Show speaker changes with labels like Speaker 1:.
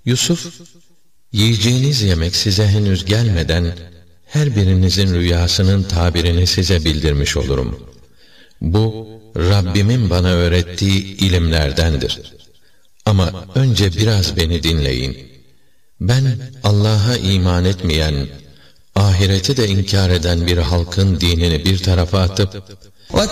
Speaker 1: Yusuf, yiyeceğiniz yemek size henüz gelmeden her birinizin rüyasının tabirini size bildirmiş olurum. Bu, Rabbimin bana öğrettiği ilimlerdendir. Ama önce biraz beni dinleyin. Ben Allah'a iman etmeyen, ahireti de inkar eden bir halkın dinini bir tarafa atıp